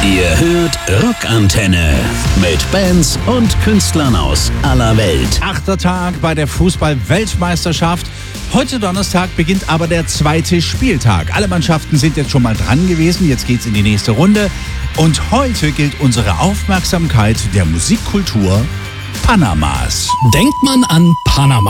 Ihr hört Rockantenne mit Bands und Künstlern aus aller Welt. 8. Tag bei der Fußball-Weltmeisterschaft. Heute Donnerstag beginnt aber der 2. Spieltag. Alle Mannschaften sind jetzt schon mal dran gewesen. Jetzt geht's in die nächste Runde. Und heute gilt unsere Aufmerksamkeit der Musikkultur Panamas. Denkt man an Panama,